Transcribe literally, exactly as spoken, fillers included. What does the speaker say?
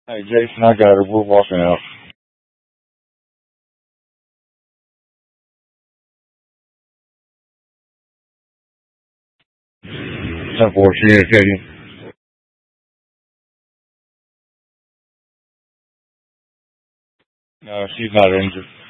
Hey, Jason, I got her. We're walking out. ten four, she indicating. No, she's not injured.